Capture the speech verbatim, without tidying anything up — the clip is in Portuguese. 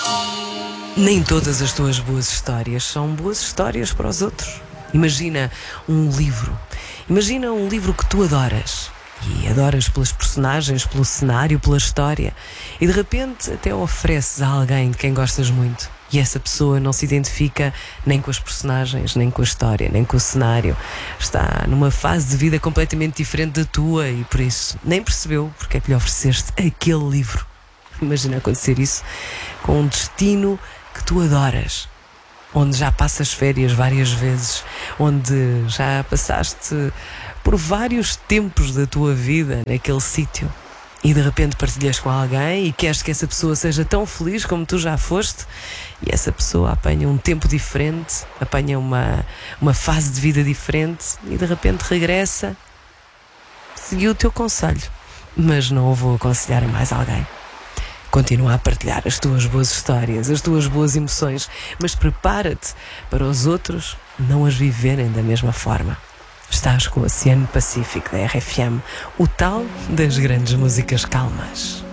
Nem todas as tuas boas histórias são boas histórias para os outros. Imagina um livro. Imagina um livro que tu adoras. E adoras pelas personagens, pelo cenário, pela história. E de repente até ofereces a alguém de quem gostas muito. E essa pessoa não se identifica nem com as personagens, nem com a história, nem com o cenário. Está numa fase de vida completamente diferente da tua e por isso nem percebeu porque é que lhe ofereceste aquele livro. Imagina acontecer isso com um destino que tu adoras, onde já passas férias várias vezes, onde já passaste por vários tempos da tua vida naquele sítio e de repente partilhas com alguém e queres que essa pessoa seja tão feliz como tu já foste e essa pessoa apanha um tempo diferente, apanha uma, uma fase de vida diferente e de repente regressa, seguiu o teu conselho, mas não o vou aconselhar a mais alguém. Continua a partilhar as tuas boas histórias, as tuas boas emoções, mas prepara-te para os outros não as viverem da mesma forma. Estás com o Oceano Pacífico da R F M, o tal das grandes músicas calmas.